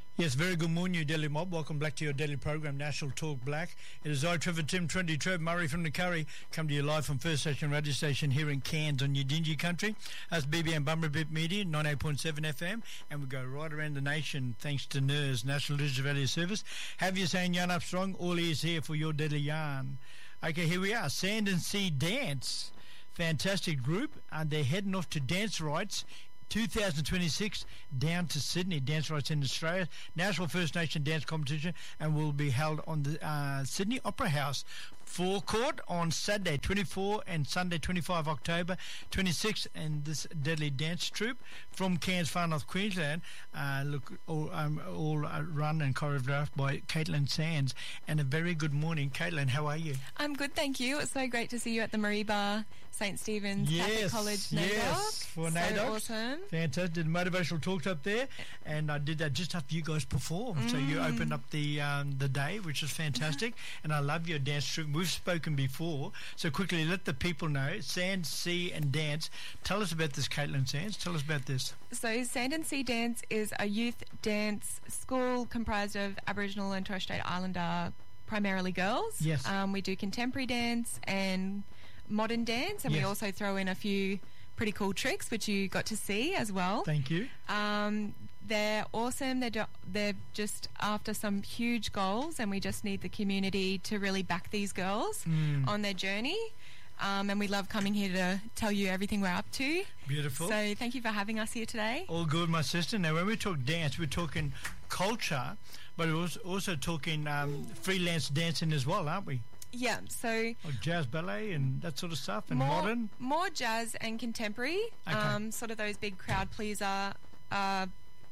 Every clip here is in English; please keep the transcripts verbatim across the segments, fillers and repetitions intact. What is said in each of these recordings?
Yes, very good morning, you Daily Mob. Welcome back to your daily program, National Talk Black. It is I, Trevor Tim, Trendy Trev, Murray from the Curry, come to you live from First Station Radio Station here in Cairns on Yidinji Country. That's B B M Bumberbip Media, ninety-eight point seven F M, and we go right around the nation thanks to N E R S, National Digital Radio Service. Have you saying yarn up strong? All ears here for your daily yarn. Okay, here we are, Sand and Sea Dance. Fantastic group, and they're heading off to Dance Rights twenty twenty-six down to Sydney. Dance Rights in Australia, National First Nation Dance Competition, and will be held on the uh, Sydney Opera House forecourt on Saturday twenty-fourth and Sunday twenty-fifth October twenty-sixth. And this deadly dance troupe from Cairns, Far North Queensland, uh, look all, um, all uh, run and choreographed by Caitlin Sands. And a very good morning, Caitlin. How are you? I'm good, thank you. It's so great to see you at the Mareeba Saint Stephen's yes, Catholic College, NAIDOC. Yes, for so NAIDOC. Awesome. Fantastic. Did motivational talks up there, and I did that just after you guys performed. Mm. So you opened up the um, the day, which is fantastic. And I love your dance troupe. We've spoken before, so quickly let the people know. Sand, Sea, and Dance. Tell us about this, Caitlin Sands. Tell us about this. So Sand and Sea Dance is a youth dance school comprised of Aboriginal and Torres Strait Islander, primarily girls. Yes. Um, we do contemporary dance and modern dance, and yes. we also throw in a few pretty cool tricks, which you got to see as well. Thank you. Um, they're awesome. They're, do- they're just after some huge goals, and we just need the community to really back these girls mm. on their journey. Um, and we love coming here to tell you everything we're up to. Beautiful. So thank you for having us here today. All good, my sister. Now, when we talk dance, we're talking culture, but we're also, also talking um, freelance dancing as well, aren't we? Yeah, so... Like jazz ballet and that sort of stuff, and more, modern? More jazz and contemporary, okay. um, sort of those big crowd pleaser uh,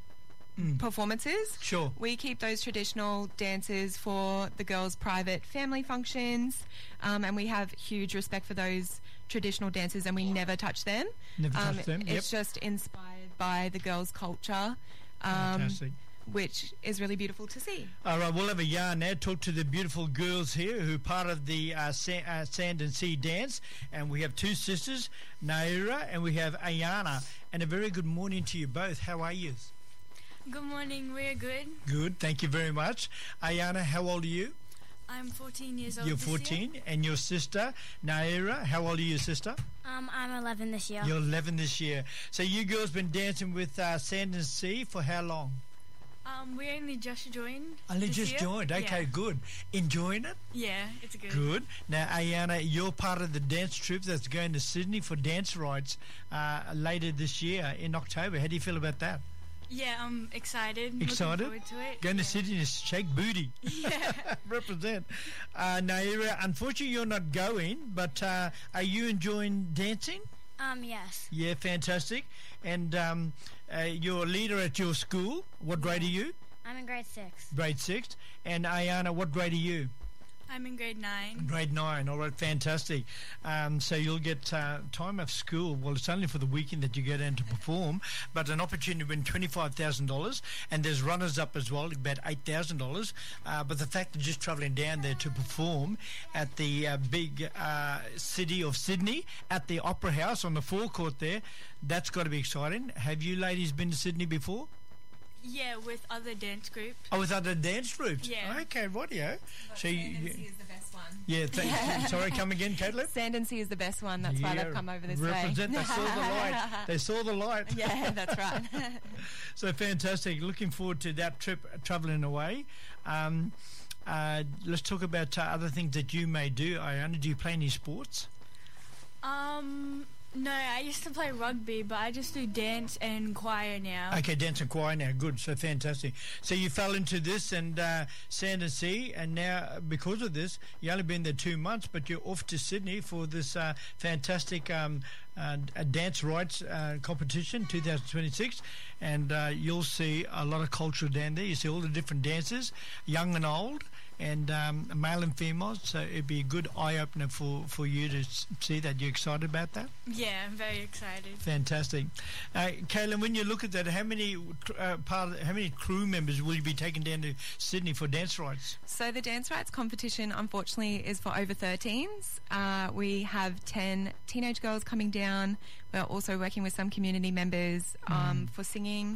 mm. performances. Sure. We keep those traditional dances for the girls' private family functions, um, and we have huge respect for those traditional dances, and we never touch them. Never um, touch them, yep. It's just inspired by the girls' culture. Um, Fantastic. Which is really beautiful to see. All right, we'll have a yarn now. Talk to the beautiful girls here who are part of the uh, sa- uh, Sand and Sea Dance. And we have two sisters, Naira and we have Ayana. And a very good morning to you both. How are you? Good morning, we're good. Good, thank you very much. Ayana, how old are you? I'm fourteen years old. You're this fourteen. Year. And your sister, Naira, how old are you, sister? Um, I'm eleven this year. You're eleven this year. So you girls been dancing with uh, Sand and Sea for how long? Um, we only just joined. Only this just year. joined. Okay, yeah. good. Enjoying it? Yeah, it's good. Good. Now, Ayana, you're part of the dance troupe that's going to Sydney for Dance Rights uh, later this year in October. How do you feel about that? Yeah, I'm excited. Excited? Looking forward to it. Going yeah. to Sydney to shake booty. Yeah. Represent. Uh, Naira, unfortunately you're not going, but uh, are you enjoying dancing? Um, yes. Yeah, fantastic. And um, uh, you're a leader at your school. What grade are you? I'm in grade six. Grade six. And Ayana, what grade are you? I'm in grade nine. Grade nine. All right, fantastic. Um, so you'll get uh, time off school. Well, it's only for the weekend that you go down to perform, but an opportunity to win twenty-five thousand dollars. And there's runners-up as well, about eight thousand dollars. Uh, but the fact of just travelling down there to perform at the uh, big uh, city of Sydney, at the Opera House on the forecourt there, that's got to be exciting. Have you ladies been to Sydney before? Yeah, with other dance groups. Oh, with other dance groups? Yeah. Okay, rightio. But So Sand you, and you, Sea is the best one. yeah, th- sorry, come again, Caitlin? Sand and Sea is the best one. That's yeah, why they've come over this represent, way. They saw the light. They saw the light. Yeah, that's right. So fantastic. Looking forward to that trip, uh, travelling away. Um, uh, let's talk about uh, other things that you may do. Ayana, do you play any sports? Um, no, I used to play rugby, but I just do dance and choir now. Okay, dance and choir now. Good. So fantastic. So you fell into this and uh, Sand and Sea, and now uh, because of this, you only been there two months, but you're off to Sydney for this uh, fantastic um, uh, dance rights uh, competition, twenty twenty-six, and uh, you'll see a lot of culture down there. You see all the different dances, young and old, and um, male and female. So it'd be a good eye opener for, for you to see that. You excited about that? Yeah, I'm very excited. Fantastic. Uh, Kaylin, when you look at that, how many uh, part of, how many crew members will you be taking down to Sydney for dance rights? So the dance rights competition, unfortunately, is for over thirteens. Uh, we have ten teenage girls coming down. We're also working with some community members um, mm. for singing.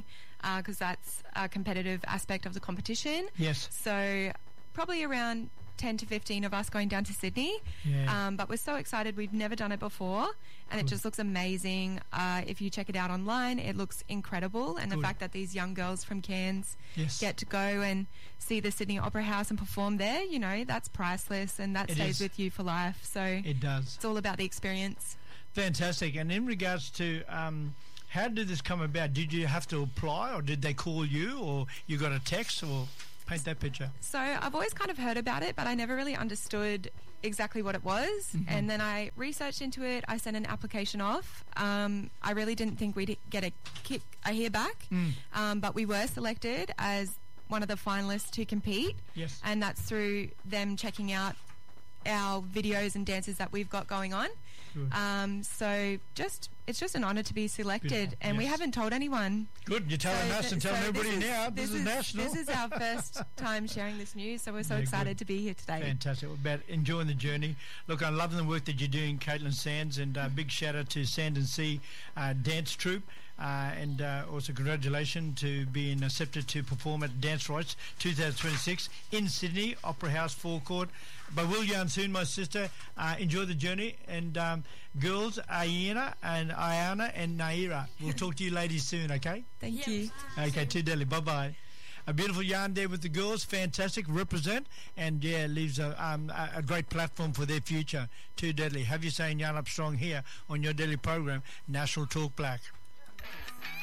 because that's a competitive aspect of the competition. Yes. So probably around ten to fifteen of us going down to Sydney. Yeah. Um, but we're so excited. We've never done it before, and Good. it just looks amazing. Uh, if you check it out online, it looks incredible. And Good. the fact that these young girls from Cairns Yes. get to go and see the Sydney Opera House and perform there, you know, that's priceless, and that It stays is. with you for life. So It does. it's all about the experience. Fantastic. And in regards to um, how did this come about? Did you have to apply, or did they call you, or you got a text, or paint that picture? So I've always kind of heard about it, but I never really understood exactly what it was. Mhm. And then I researched into it. I sent an application off. Um, I really didn't think we'd get a kick, a hear back, Mm. um, but we were selected as one of the finalists to compete. Yes. And that's through them checking out our videos and dances that we've got going on. Good. Um, so just it's just an honour to be selected, Beautiful. and we Yes. haven't told anyone. Good. You're telling So us th- and telling so everybody this is- now. This, is, national. This is our first time sharing this news, so we're so Yeah, excited good. to be here today. Fantastic. About enjoying the journey. Look, I'm loving the work that you're doing, Caitlin Sands, and uh, big shout out to Sand and Sea uh, Dance Troupe. Uh, and uh, also congratulations to being accepted to perform at Dance Rights twenty twenty-six in Sydney, Opera House forecourt. But we'll yarn soon, my sister. Uh, enjoy the journey. And um, girls, Aina and Ayana and Naira. We'll talk to you ladies soon, okay? Thank Yep. you. Okay, to Delhi. Bye-bye. A beautiful yarn there with the girls. Fantastic. Represent. And, yeah, leaves a, um, a, a great platform for their future. To Delhi. Have you saying Yarn Up Strong here on your daily program, National Talk Black.